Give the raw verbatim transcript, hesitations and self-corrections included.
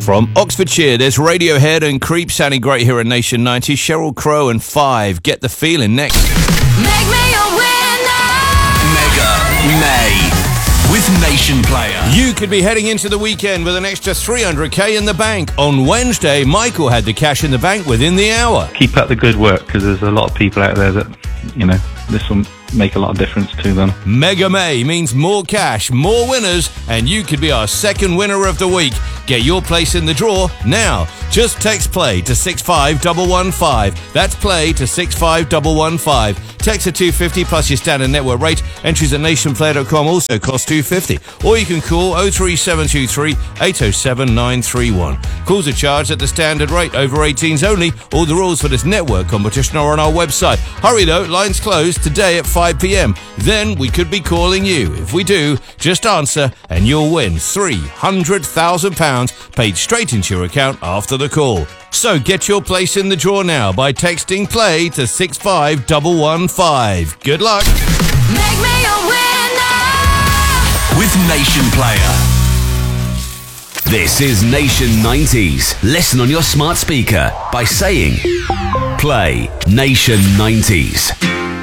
From Oxfordshire, there's Radiohead and Creep sounding great here at Nation ninety. Sheryl Crow and Five, Get the Feeling next. Make me a winner! Mega May with Nation Player. You could be heading into the weekend with an extra three hundred k in the bank. On Wednesday, Michael had the cash in the bank within the hour. Keep up the good work, because there's a lot of people out there that, you know, this will make a lot of difference to them. Mega May means more cash, more winners, and you could be our second winner of the week. Get your place in the draw now. Just text play to six five one one five. That's play to six five one one five. Text at two fifty plus your standard network rate. Entries at nation player dot com also cost two fifty. Or you can call oh three seven two three eight oh seven nine three one. Calls are charged at the standard rate. Over eighteens only. All the rules for this network competition are on our website. Hurry though, lines close today at five p.m. Then we could be calling you. If we do, just answer and you'll win three hundred thousand pounds paid straight into your account after the call. So get your place in the draw now by texting play to six five one one five. Good luck. Make me a winner! With Nation Player. This is Nation nineties. Listen on your smart speaker by saying play Nation nineties.